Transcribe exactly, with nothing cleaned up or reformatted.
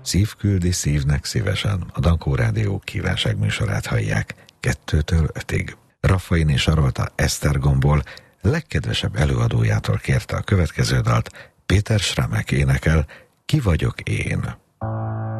Szív küldi szívnek szívesen, a Dankó Rádió kívánságműsorát hallják kettőtől ötig. Raffain és Sarolta Esztergomból legkedvesebb előadójától kérte a következő dalt, Péter Schramek énekel, Ki vagyok én.